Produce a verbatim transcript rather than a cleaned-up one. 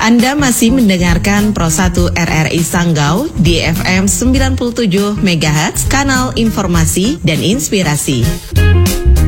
Anda masih mendengarkan Pro satu R R I Sanggau di F M sembilan puluh tujuh megahertz, kanal informasi dan inspirasi.